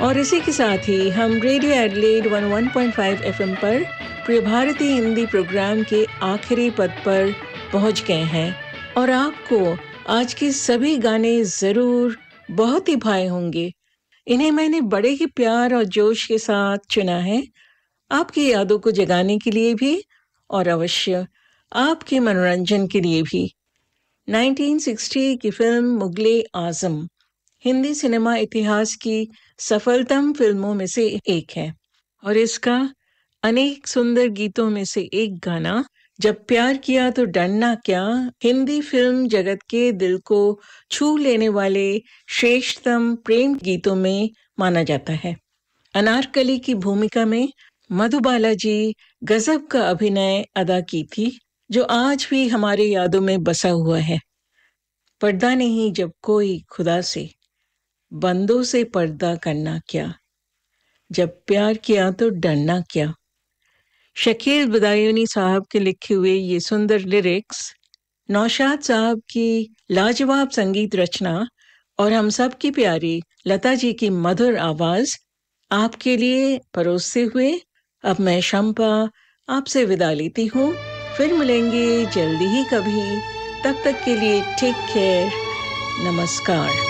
और इसी के साथ ही हम रेडियो एडलेड 101.5 एफएम पर प्रिय भारती हिंदी प्रोग्राम के आखिरी पद पर पहुंच गए हैं और आपको आज के सभी गाने ज़रूर बहुत ही भाए होंगे। इन्हें मैंने बड़े ही प्यार और जोश के साथ चुना है, आपकी यादों को जगाने के लिए भी और अवश्य आपके मनोरंजन के लिए भी। 1960 की फिल्म मुगले आजम हिंदी सिनेमा इतिहास की सफलतम फिल्मों में से एक है और इसका अनेक सुंदर गीतों में से एक गाना जब प्यार किया तो डरना क्या हिंदी फिल्म जगत के दिल को छू लेने वाले श्रेष्ठतम प्रेम गीतों में माना जाता है। अनारकली की भूमिका में मधुबाला जी गजब का अभिनय अदा की थी, जो आज भी हमारे यादों में बसा हुआ है। पर्दा नहीं जब कोई खुदा से, बंदों से पर्दा करना क्या, जब प्यार किया तो डरना क्या। शकील बदायूनी साहब के लिखे हुए ये सुंदर लिरिक्स, नौशाद साहब की लाजवाब संगीत रचना और हम सब की प्यारी लता जी की मधुर आवाज आपके लिए परोसते हुए अब मैं शंपा आपसे विदा लेती हूँ। फिर मिलेंगे जल्दी ही कभी, तब तक के लिए टेक केयर, नमस्कार।